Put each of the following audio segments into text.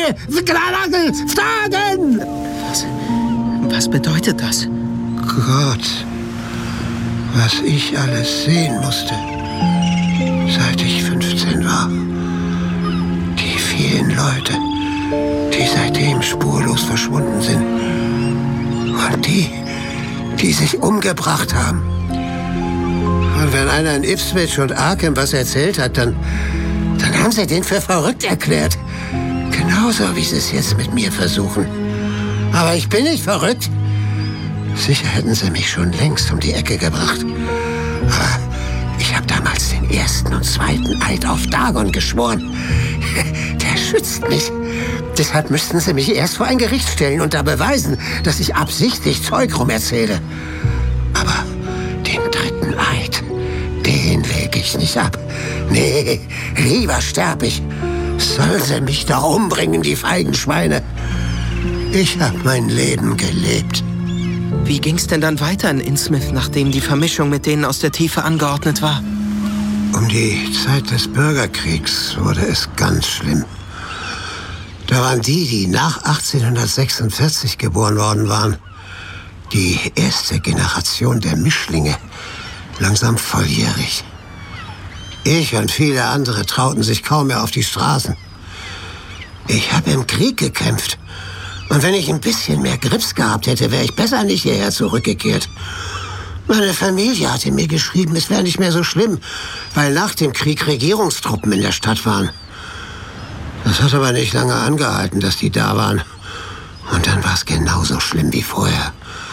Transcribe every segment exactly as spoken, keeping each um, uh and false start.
Fragen! Was, was bedeutet das? Gott, was ich alles sehen musste, seit ich fünfzehn war. Die vielen Leute, die seitdem spurlos verschwunden sind. Und die, die sich umgebracht haben. Und wenn einer in Ipswich und Arkham was erzählt hat, dann, dann haben sie den für verrückt erklärt. Genauso wie sie es jetzt mit mir versuchen. Aber ich bin nicht verrückt. Sicher hätten sie mich schon längst um die Ecke gebracht. Aber ich habe damals den ersten und zweiten Eid auf Dagon geschworen. Der schützt mich. Deshalb müssten sie mich erst vor ein Gericht stellen und da beweisen, dass ich absichtlich Zeug rum erzähle. Aber den dritten Eid, den lege ich nicht ab. Nee, lieber sterb ich. Sollen sie mich doch umbringen, die feigen Schweine. Ich habe mein Leben gelebt. Wie ging's denn dann weiter in Innsmouth, nachdem die Vermischung mit denen aus der Tiefe angeordnet war? Um die Zeit des Bürgerkriegs wurde es ganz schlimm. Da waren die, die nach achtzehnhundertsechsundvierzig geboren worden waren, die erste Generation der Mischlinge, langsam volljährig. Ich und viele andere trauten sich kaum mehr auf die Straßen. Ich habe im Krieg gekämpft. Und wenn ich ein bisschen mehr Grips gehabt hätte, wäre ich besser nicht hierher zurückgekehrt. Meine Familie hatte mir geschrieben, es wäre nicht mehr so schlimm, weil nach dem Krieg Regierungstruppen in der Stadt waren. Das hat aber nicht lange angehalten, dass die da waren. Und dann war es genauso schlimm wie vorher.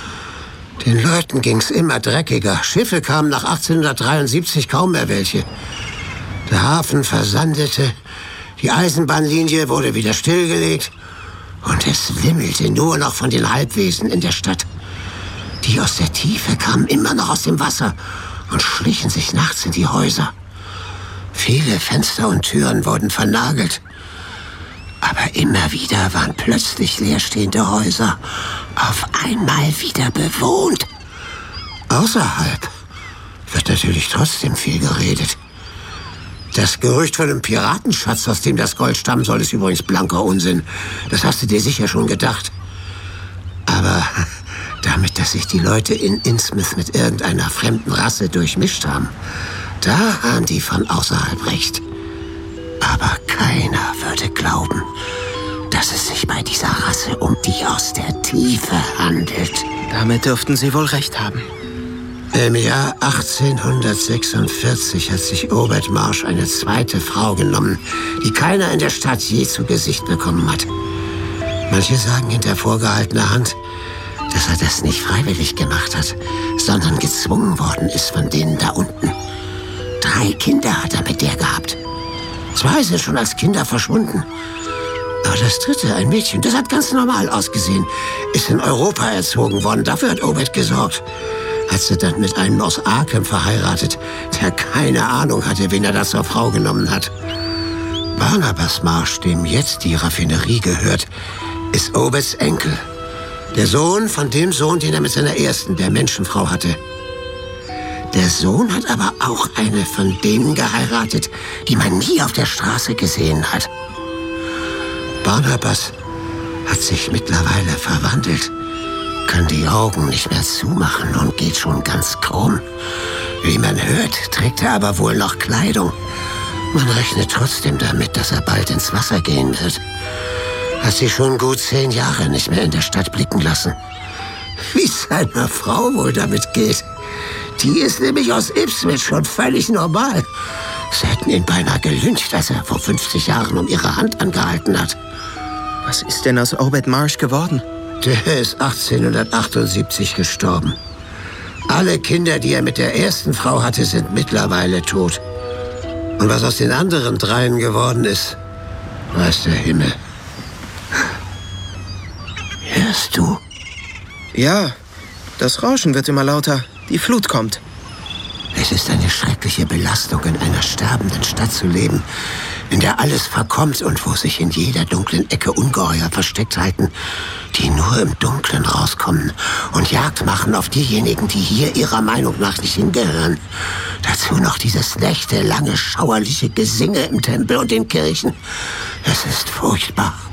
Den Leuten ging's immer dreckiger. Schiffe kamen nach achtzehnhundertdreiundsiebzig kaum mehr welche. Der Hafen versandete, die Eisenbahnlinie wurde wieder stillgelegt und es wimmelte nur noch von den Halbwesen in der Stadt. Die aus der Tiefe kamen immer noch aus dem Wasser und schlichen sich nachts in die Häuser. Viele Fenster und Türen wurden vernagelt. Aber immer wieder waren plötzlich leerstehende Häuser auf einmal wieder bewohnt. Außerhalb wird natürlich trotzdem viel geredet. Das Gerücht von einem Piratenschatz, aus dem das Gold stammen soll, ist übrigens blanker Unsinn. Das hast du dir sicher schon gedacht. Aber damit, dass sich die Leute in Innsmouth mit irgendeiner fremden Rasse durchmischt haben, da haben die von außerhalb recht. Aber keiner würde glauben, dass es sich bei dieser Rasse um die aus der Tiefe handelt. Damit dürften Sie wohl recht haben. Im Jahr achtzehnhundertsechsundvierzig hat sich Obed Marsh eine zweite Frau genommen, die keiner in der Stadt je zu Gesicht bekommen hat. Manche sagen hinter vorgehaltener Hand, dass er das nicht freiwillig gemacht hat, sondern gezwungen worden ist von denen da unten. Drei Kinder hat er mit der gehabt. Zwei sind schon als Kinder verschwunden. Aber das dritte, ein Mädchen, das hat ganz normal ausgesehen, ist in Europa erzogen worden. Dafür hat Obed gesorgt. Hat sie dann mit einem aus Arkham verheiratet, der keine Ahnung hatte, wen er da zur Frau genommen hat. Barnabas Marsh, dem jetzt die Raffinerie gehört, ist Obeds Enkel. Der Sohn von dem Sohn, den er mit seiner ersten, der Menschenfrau, hatte. Der Sohn hat aber auch eine von denen geheiratet, die man nie auf der Straße gesehen hat. Barnabas hat sich mittlerweile verwandelt, kann die Augen nicht mehr zumachen und geht schon ganz krumm. Wie man hört, trägt er aber wohl noch Kleidung. Man rechnet trotzdem damit, dass er bald ins Wasser gehen wird. Hat sie schon gut zehn Jahre nicht mehr in der Stadt blicken lassen. Wie es seiner Frau wohl damit geht. Die ist nämlich aus Ipswich schon völlig normal. Sie hätten ihn beinahe gelyncht, als er vor fünfzig Jahren um ihre Hand angehalten hat. Was ist denn aus Obed Marsh geworden? Der ist achtzehnhundertachtundsiebzig gestorben. Alle Kinder, die er mit der ersten Frau hatte, sind mittlerweile tot. Und was aus den anderen dreien geworden ist, weiß der Himmel. Hörst du? Ja, das Rauschen wird immer lauter. Die Flut kommt. Es ist eine schreckliche Belastung, in einer sterbenden Stadt zu leben, in der alles verkommt und wo sich in jeder dunklen Ecke Ungeheuer versteckt halten, die nur im Dunkeln rauskommen und Jagd machen auf diejenigen, die hier ihrer Meinung nach nicht hingehören. Dazu noch dieses nächtelange, schauerliche Gesinge im Tempel und den Kirchen. Es ist furchtbar.